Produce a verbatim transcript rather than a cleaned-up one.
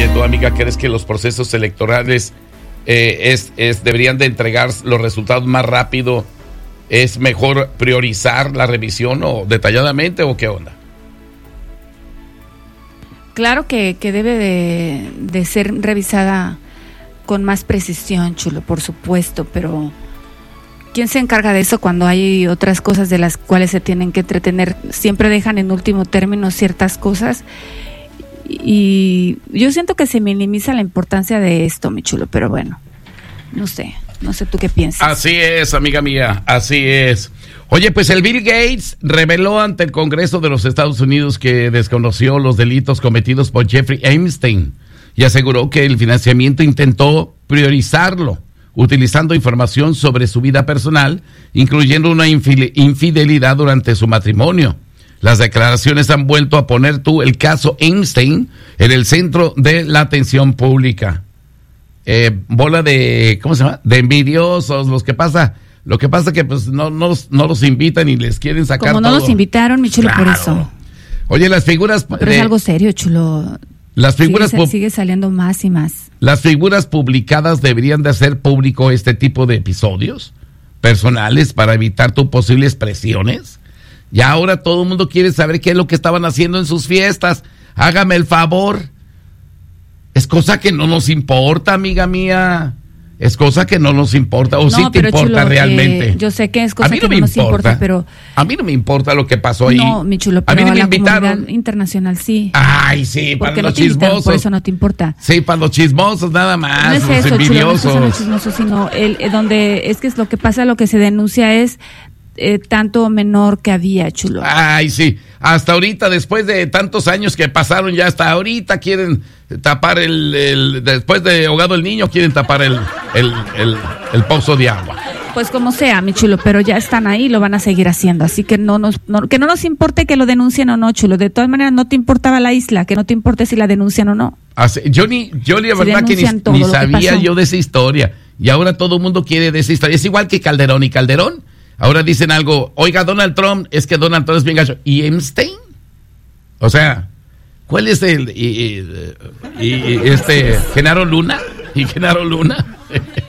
Oye, ¿tu amiga crees que los procesos electorales eh, es, es, deberían de entregar los resultados más rápido? ¿Es mejor priorizar la revisión o detalladamente o qué onda? Claro que, que debe de, de ser revisada con más precisión, Chulo, por supuesto, pero ¿quién se encarga de eso cuando hay otras cosas de las cuales se tienen que entretener? Siempre dejan en último término ciertas cosas y yo siento que se minimiza la importancia de esto, mi Chulo, pero bueno, no sé, no sé tú qué piensas. Así es, amiga mía, así es. Oye, pues el Bill Gates reveló ante el Congreso de los Estados Unidos que desconoció los delitos cometidos por Jeffrey Epstein y aseguró que el financiamiento intentó priorizarlo, utilizando información sobre su vida personal, incluyendo una infidelidad durante su matrimonio. Las declaraciones han vuelto a poner tú el caso Epstein en el centro de la atención pública. Eh, bola de, ¿cómo se llama? De envidiosos, los que pasa... Lo que pasa es que pues no, no, no los invitan y les quieren sacar Como no todo. los invitaron, mi Chulo, Claro. por eso. Oye, las figuras... Pero de, es algo serio, Chulo. Las figuras... Sigue, sigue saliendo más y más. Las figuras publicadas deberían de hacer público este tipo de episodios personales para evitar tu posibles presiones. Ya ahora todo el mundo quiere saber qué es lo que estaban haciendo en sus fiestas. Hágame el favor. Es cosa que no nos importa, amiga mía. Es cosa que no nos importa, o no, sí te importa Chulo, realmente. Eh, yo sé que es cosa no que no nos importa, pero... A mí no me importa lo que pasó ahí. No, mi Chulo, pero a mí no a me la invitaron. comunidad internacional sí. Ay, sí, para porque los no te chismosos. Por eso no te importa. Sí, para los chismosos nada más, no es los eso, envidiosos. Chulo, no es chismosos, sino el, el donde es que es lo que pasa, lo que se denuncia es eh, tanto menor que había, Chulo. Ay, sí. Hasta ahorita, después de tantos años que pasaron, ya hasta ahorita quieren tapar el, el después de ahogado el niño, quieren tapar el, el, el, el pozo de agua. Pues como sea, mi Chulo, pero ya están ahí y lo van a seguir haciendo, así que no nos no, que no nos importe que lo denuncien o no, Chulo. De todas maneras, no te importaba la isla, que no te importe si la denuncian o no. Así, yo ni, yo la si verdad que ni, ni sabía yo de esa historia, y ahora todo el mundo quiere de esa historia. Es igual que Calderón y Calderón. Ahora dicen algo, oiga, Donald Trump, es que Donald Trump es bien gacho. ¿Y Epstein? O sea, ¿cuál es el... y, y, y, y este, Genaro Luna? ¿Y Genaro Luna?